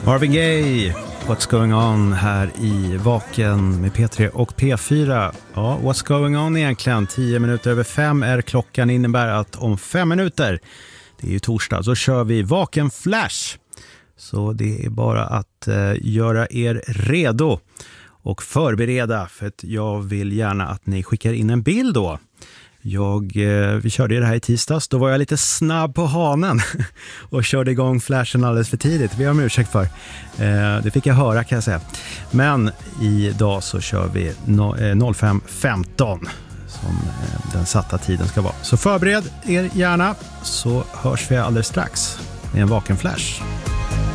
Marvin Gaye, What's Going On här i Vaken med P3 och P4. Ja, What's Going On egentligen? 10 minuter över 5 är klockan, innebär att om 5 minuter, det är ju torsdag, så kör vi Vaken Flash. Så det är bara att göra er redo och förbereda, för att jag vill gärna att ni skickar in en bild då. Vi körde det här i tisdags, då var jag lite snabb på hanen och körde igång flashen alldeles för tidigt. Vi har om ursäkt för. Det fick jag höra, kan jag säga. Men idag så kör vi 05.15 som den satta tiden ska vara. Så förbered er gärna, så hörs vi alldeles strax med en Vaken Flash.